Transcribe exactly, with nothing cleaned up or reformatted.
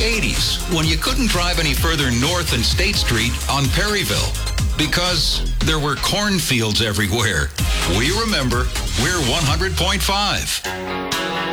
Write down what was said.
eighties, when you couldn't drive any further north than State Street on Perryville because there were cornfields everywhere. We remember. We're one hundred point five.